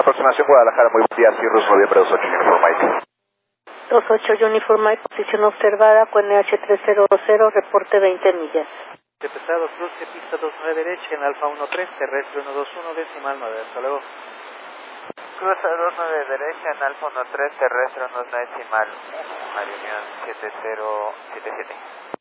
Aproximación Guadalajara, muy buen día, Cirrus, noviembre 28, Uniform Mike. 28 Uniform Mike, posición observada, con NH300, reporte 20 millas. De pesado, cruce pista 29 derecha en Alfa 13, terrestre 121, decimal 9, hasta luego. Cruce 29 derecha en Alfa 13, terrestre 1 decimal 1, Unión 7077.